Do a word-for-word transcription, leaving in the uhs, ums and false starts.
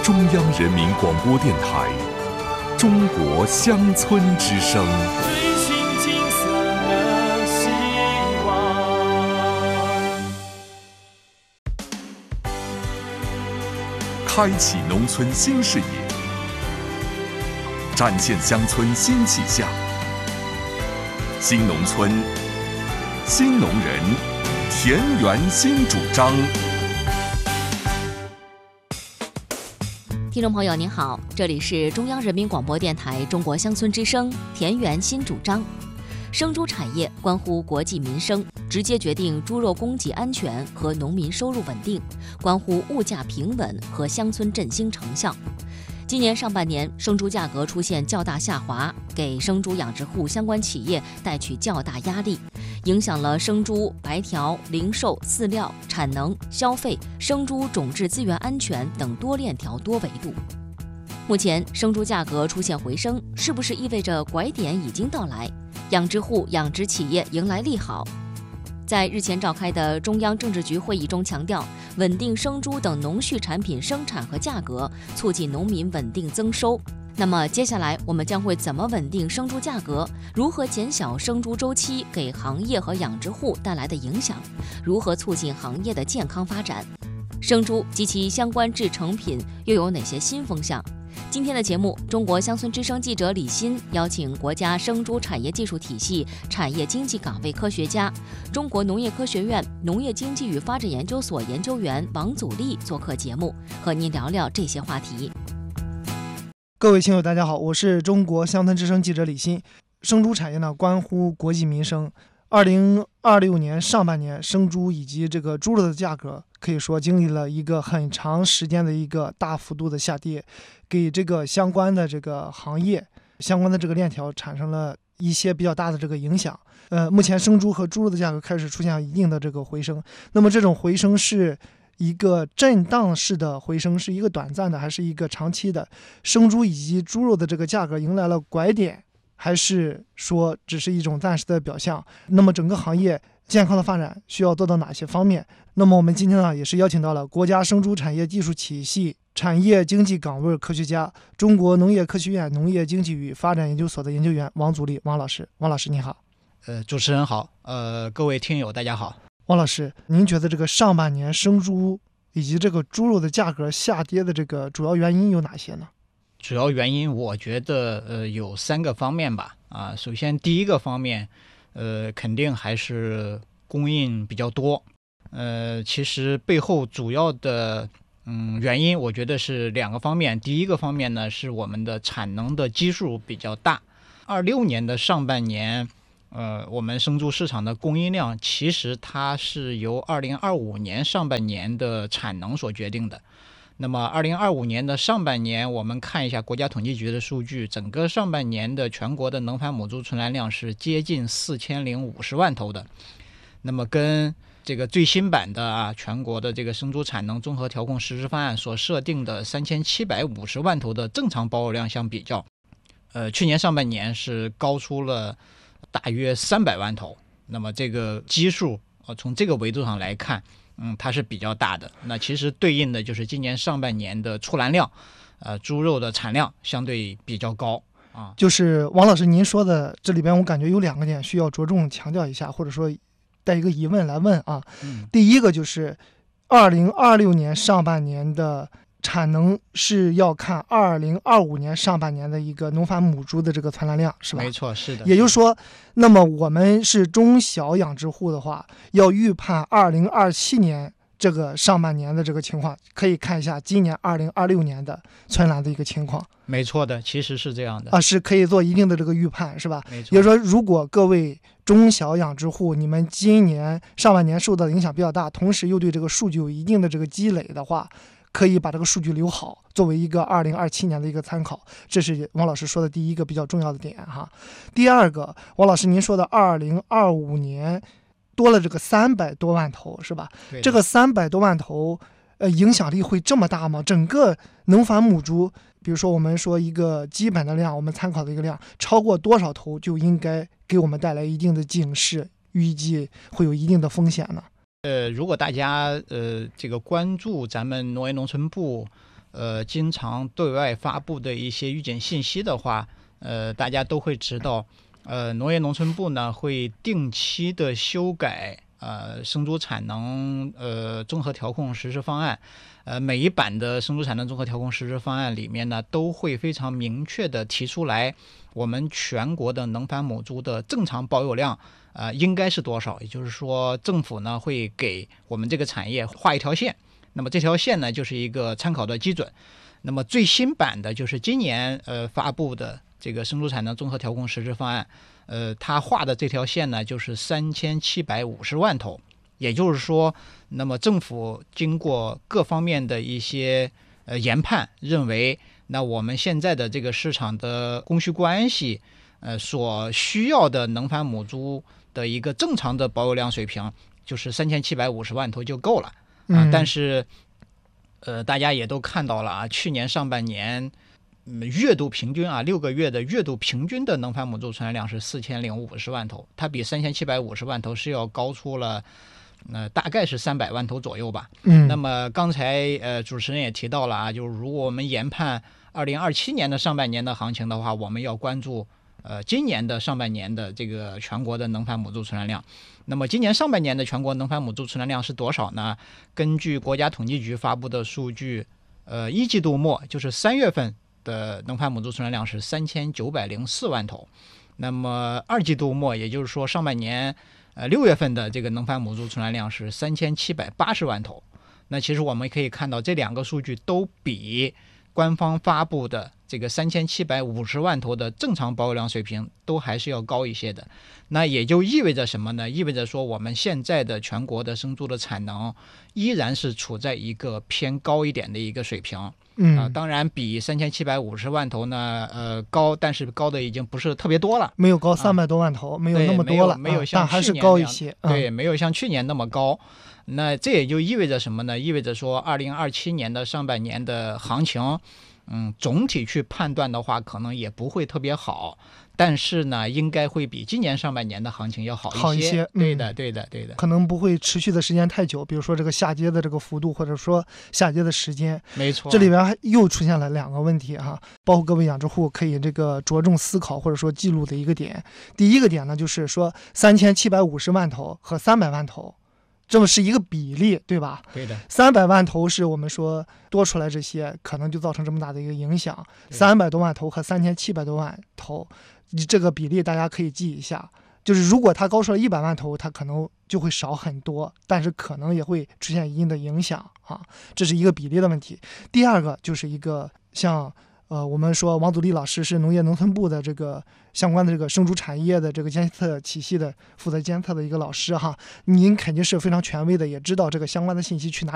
中央人民广播电台中国乡村之声。 追寻金色的希望， 开启农村新视野，展现乡村新气象。新农村，新农人，田园新主张。 听众朋友您好，这里是中央人民广播电台中国乡村之声田园新主张。生猪产业关乎国计民生，直接决定猪肉供给安全和农民收入稳定，关乎物价平稳和乡村振兴成效。今年上半年，生猪价格出现较大下滑，给生猪养殖户相关企业带去较大压力，影响了生猪、白条、零售、饲料、产能、消费、生猪种质资源安全等多链条多维度。目前生猪价格出现回升，是不是意味着拐点已经到来？养殖户、养殖企业迎来利好。在日前召开的中央政治局会议中强调，稳定生猪等农畜产品生产和价格，促进农民稳定增收。那么接下来我们将会怎么稳定生猪价格？如何减小生猪周期给行业和养殖户带来的影响？如何促进行业的健康发展？生猪及其相关制成品又有哪些新风向？今天的节目，中国乡村之声记者李欣邀请国家生猪产业技术体系产业经济岗位科学家、中国农业科学院农业经济与发展研究所研究员王祖立做客节目，和您聊聊这些话题。 各位亲友大家好，我是中国乡村之声记者李欣。生猪产业呢关乎国计民生。二零二六年上半年，生猪以及这个猪肉的价格可以说经历了一个很长时间的一个大幅度的下跌，给这个相关的这个行业、相关的这个链条产生了一些比较大的这个影响。呃，目前生猪和猪肉的价格开始出现一定的这个回升。那么这种回升是一个震荡式的回升，是一个短暂的还是一个长期的？生猪以及猪肉的这个价格迎来了拐点，还是说只是一种暂时的表象？那么整个行业健康的发展需要做到哪些方面？那么我们今天呢，也是邀请到了国家生猪产业技术体系产业经济岗位科学家、中国农业科学院农业经济与发展研究所的研究员王祖立王老师。王老师你好。 呃，主持人好，呃，各位听友大家好。 王老师，您觉得这个上半年生猪以及这个猪肉的价格下跌的这个主要原因有哪些呢？ 主要原因我觉得呃有三个方面吧。啊，首先第一个方面，呃，肯定还是供应比较多。呃，其实背后主要的嗯原因，我觉得是两个方面。第一个方面呢，是我们的产能的基数比较大。二六年的上半年，呃，我们生猪市场的供应量其实它是由二零二五年上半年的产能所决定的。那么二零二五年的上半年，我们看一下国家统计局的数据，整个上半年的全国的能繁母猪存栏量是接近四千零五十万头的。那么跟这个最新版的啊全国的这个生猪产能综合调控实施方案所设定的三千七百五十万头的正常保有量相比较，呃，去年上半年是高出了大约三百万头。那么这个基数，呃，从这个维度上来看，嗯，它是比较大的。那其实对应的就是今年上半年的出栏量，呃，猪肉的产量相对比较高啊。 就是王老师您说的这里边，我感觉有两个点需要着重强调一下，或者说带一个疑问来问啊。 嗯、 第一个就是二零二六年上半年的产能是要看二零二五年上半年的一个农繁母猪的这个存栏量，是吧？ 没错，是的。 也就是说，那么我们是中小养殖户的话，要预判二零二七年这个上半年的这个情况，可以看一下今年二零二六年的存栏的一个情况。 没错的，其实是这样的啊，是可以做一定的这个预判，是吧？ 没错。 也就是说，如果各位中小养殖户，你们今年上半年受到的影响比较大，同时又对这个数据有一定的这个积累的话，可以把这个数据留好，作为一个二零二七年的一个参考。这是王老师说的第一个比较重要的点哈。第二个，王老师您说的二零二五年多了这个三百多万头，是吧？这个三百多万头，呃，影响力会这么大吗？整个能繁母猪，比如说我们说一个基本的量，我们参考的一个量，超过多少头就应该给我们带来一定的警示，预计会有一定的风险呢？ 呃，如果大家呃这个关注咱们农业农村部呃经常对外发布的一些预警信息的话，呃大家都会知道，呃农业农村部呢会定期的修改呃生猪产能呃综合调控实施方案。呃，每一版的生猪产能综合调控实施方案里面呢，都会非常明确的提出来，我们全国的能繁母猪的正常保有量，呃，应该是多少？也就是说，政府呢会给我们这个产业画一条线，那么这条线呢就是一个参考的基准。那么最新版的就是今年呃发布的这个生猪产能综合调控实施方案，呃，它画的这条线呢就是三千七百五十万头。也就是说，那么政府经过各方面的一些呃研判，认为那我们现在的这个市场的供需关系，呃所需要的能繁母猪的一个正常的保有量水平，就是三千七百五十万头就够了啊。 嗯、 但是，呃，大家也都看到了啊，去年上半年。嗯、月度平均啊，六个月的月度平均的能繁母猪存栏量是四千零五十万头，它比三千七百五十万头是要高出了。呃，大概是三百万头左右吧。 嗯， 那么刚才呃主持人也提到了啊，就是如果我们研判二零二七年的上半年的行情的话，我们要关注呃今年的上半年的这个全国的能繁母猪存栏量。那么今年上半年的全国能繁母猪存栏量是多少呢？根据国家统计局发布的数据，呃，一季度末就是三月份的能繁母猪存栏量是三千九百零四万头。那么二季度末，也就是说上半年。呃，六月份的这个能繁母猪存栏量是三千七百八十万头。那其实我们可以看到，这两个数据都比官方发布的这个三千七百五十万头的正常保有量水平都还是要高一些的。那也就意味着什么呢？意味着说我们现在的全国的生猪的产能依然是处在一个偏高一点的一个水平。 嗯、 呃、当然比三千七百五十万头呢，呃，高，但是高的已经不是特别多了， 没有高三百多万头， 啊、 没有那么多了， 没有，没有像啊、但还是高一些， 对， 嗯、 没有像去年那么高。那这也就意味着什么呢？意味着说，二零二七年的上半年的行情，嗯，总体去判断的话，可能也不会特别好。但是呢，应该会比今年上半年的行情要好一些。 好一些， 对的，对的，对的。 可能不会持续的时间太久，比如说这个下跌的这个幅度，或者说下跌的时间。 没错。 这里边又出现了两个问题哈，包括各位养殖户可以这个着重思考或者说记录的一个点。第一个点呢，就是说三千七百五十万头和三百万头。这么是一个比例，对吧？ 对的。 三百万头是我们说多出来这些，可能就造成这么大的一个影响。三百多万头和三千七百多万头，这个比例大家可以记一下。就是如果它高出了一百万头，它可能就会少很多，但是可能也会出现一定的影响啊，这是一个比例的问题。第二个就是一个像。呃，我们说王祖立老师是农业农村部的这个相关的这个生猪产业的这个监测体系的负责监测的一个老师哈，您肯定是非常权威的，也知道这个相关的信息去哪